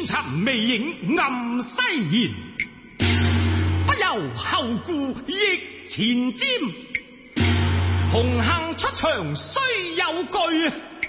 鞭策魅影暗西延，不由後顧逆前瞻。紅杏出牆須有據，